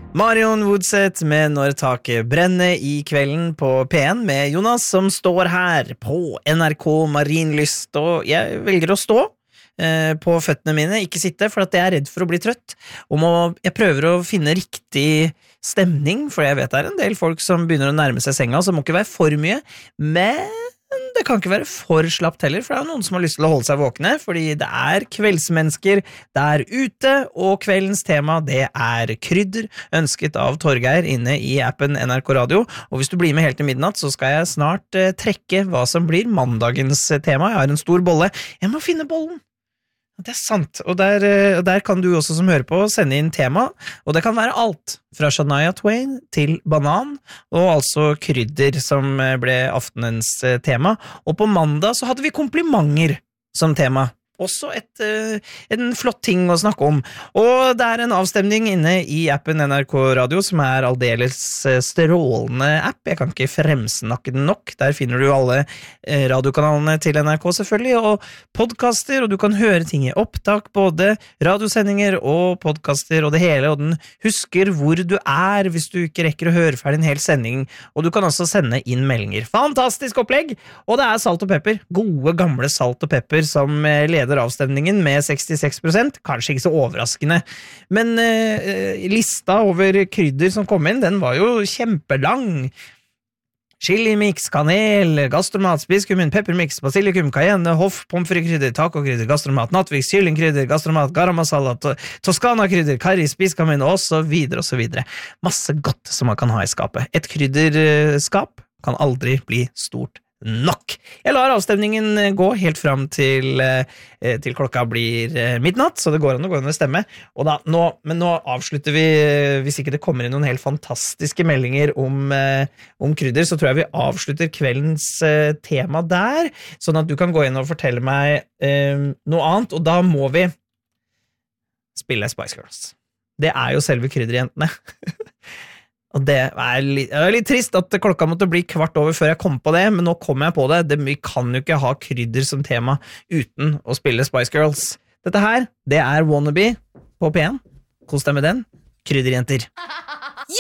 Marion Woodset med Når taket brenner I kvelden på P1 med Jonas som står her på NRK Marienlyst, og jeg velger å stå på føttene mine, ikke sitte, for at jeg redd for å bli trøtt, jeg prøver å finne riktig stemning, for jeg vet det en del folk som begynner å nærme seg senga, så det må ikke være for mye, men det kan ikke være for slapt heller, for det noen som har lyst til å holde seg våkne, fordi det kveldsmennesker der ute, og kveldens tema, det krydder, ønsket av Torgeir inne I appen NRK Radio, og hvis du blir med helt til midnatt, så skal jeg snart trekke hva som blir mandagens tema. Jeg har en stor bolle. Jeg må finne bollen. Det sant, og der kan du også som hører på sende inn tema, og det kan være alt, fra Shania Twain til banan, og altså krydder som ble aftenens tema, og på mandag så hadde vi komplimenter som tema. Også en flott ting å snakke om, og det en avstemning inne I appen NRK Radio som aldeles strålende app, jeg kan ikke fremsnakke den nok, der finner du alle radiokanalene til NRK selvfølgelig, og podcaster, og du kan høre ting I opptak, både radiosendinger og podcaster og det hele, og den husker hvor du hvis du ikke rekker å høre ferdig en hel sending, og du kan også sende inn meldinger. Fantastisk opplegg, og det salt og pepper, gode gamle salt og pepper som leder avstemningen med 66%, kanskje ikke så overraskende, men lista over krydder som kom inn, den var jo kjempelang. Chili mix, kanel, gastromat, spiskummin, peppermix, basilikum, cayenne, hoff, pomfrikrydder, tacokrydder, gastromat, nattviks, kyllingkrydder, gastromat, garam masala, toskana-krydder, curry, spiskummin, og så videre og så videre. Masse godt som man kan ha I skapet. Et krydderskap kan aldri bli stort nok. Jeg lar avstemningen gå helt fram til klokka blir midnatt, så det går an å gå inn og stemme. Men nå avslutter vi, hvis ikke det kommer inn noen helt fantastiske meldinger om krydder, så tror jeg vi avslutter kveldens tema der, sånn at du kan gå inn og fortelle meg noe annet, og da må vi spille Spice Girls. Det jo selve krydderjentene. Og det litt trist at klokka måtte bli 15:15 før jeg kom på det, men nå kom jeg på det. Vi kan jo ikke ha krydder som tema uten å spille Spice Girls. Dette her, det Wannabe på P1. Kos deg med den. Krydderjenter.